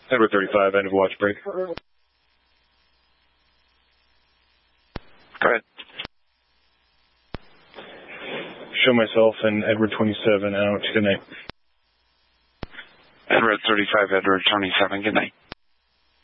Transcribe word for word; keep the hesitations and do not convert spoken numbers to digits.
Edward thirty-five, end of watch break. Go ahead. Show myself and Edward twenty-seven out. Good night. Edward thirty-five, Edward twenty-seven, good night.